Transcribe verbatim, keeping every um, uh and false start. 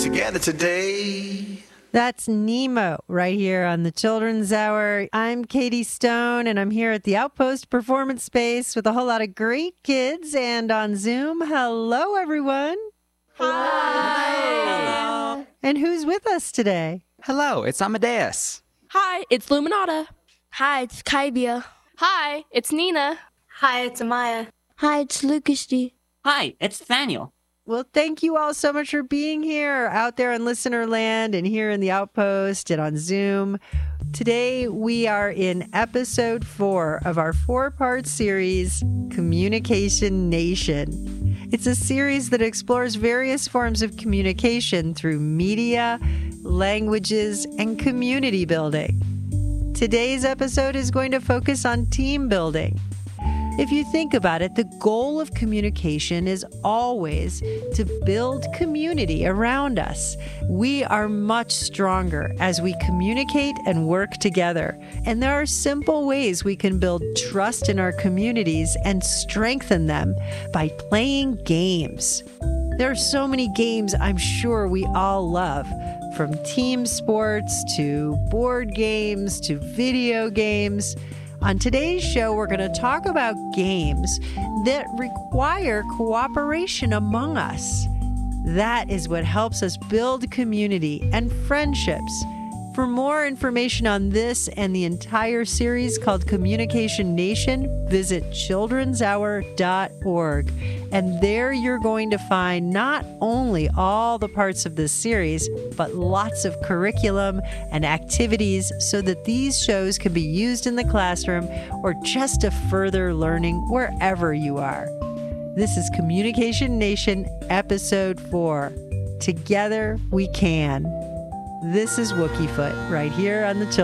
together today. That's Nemo right here on the Children's Hour. I'm Katie Stone, and I'm here at the Outpost Performance Space with a whole lot of great kids. And on Zoom, hello, everyone. Hi. And who's with us today? Hello, it's Amadeus. Hi, it's Luminata. Hi, it's Kaibia. Hi, it's Nina. Hi, it's Amaya. Hi, it's Lucas D. Hi, it's Nathaniel. Well, thank you all so much for being here out there in listener land and here in the Outpost and on Zoom. Today, we are in episode four of our four-part series, Communication Nation. It's a series that explores various forms of communication through media, languages, and community building. Today's episode is going to focus on team building. If you think about it, the goal of communication is always to build community around us. We are much stronger as we communicate and work together. And there are simple ways we can build trust in our communities and strengthen them by playing games. There are so many games I'm sure we all love, from team sports to board games to video games. On today's show, we're going to talk about games that require cooperation among us. That is what helps us build community and friendships. For more information on this and the entire series called Communication Nation, visit children's hour dot org. And there you're going to find not only all the parts of this series, but lots of curriculum and activities so that these shows can be used in the classroom or just to further learning wherever you are. This is Communication Nation, Episode four. Together we can. This is Wookiefoot right here on the Children's